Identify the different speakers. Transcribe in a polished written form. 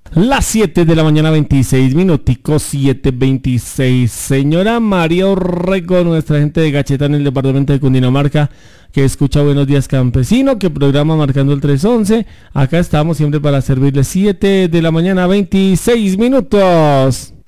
Speaker 1: Las 7 de la mañana, 26 minuticos, 7:26. Señora María Orrego, nuestra gente de Gacheta en el departamento de Cundinamarca, que escucha Buenos Días Campesino, que programa Marcando el 311. Acá estamos siempre para servirle. 7 de la mañana, 26 minutos.